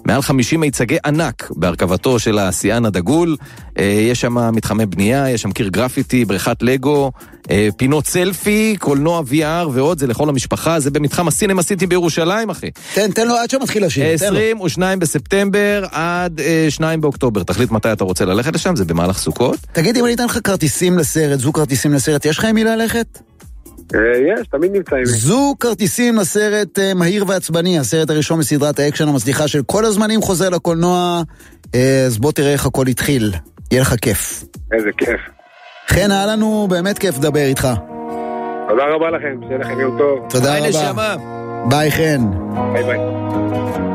מעל 50 מיצגי ענק בהרכבתו של השיאן הדגול, יש שם מתחמי בנייה, יש שם קיר גרפיטי, בריכת לגו, פינות סלפי, קולנוע VR ועוד, זה לכל המשפחה, זה במתחם הסינמה סיטי בירושלים, אחי. תן לו עד שמתחיל השיר. 22 בספטמבר עד 2 באוקטובר. תחליט מתי אתה רוצה ללכת לשם, זה במהלך סוכות. תגיד, אם אני אתן לך כרטיסים לסרט, זו כרטיסים לסרט, יש לך עם מי ללכת? יש, תמיד נמצאים. זו כרטיסים לסרט מהיר ועצבני, הסרט הראשון מסדרת האקשן המצליחה של כל הזמנים חוזר לקולנוע, אז בוא תראה איך הכל התחיל, יהיה לך כיף. איזה כיף. חן, היה לנו באמת כיף לדבר איתך. תודה רבה לכם, שיהיה לכם יום טוב. תודה רבה. ביי חן. ביי ביי.